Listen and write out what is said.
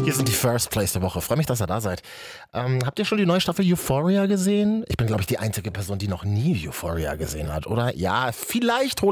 Hier sind die First Place der Woche. Freue mich, dass ihr da seid. Habt ihr schon die neue Staffel Euphoria gesehen? Ich bin, glaube ich, die einzige Person, die noch nie Euphoria gesehen hat, oder? Ja, vielleicht hole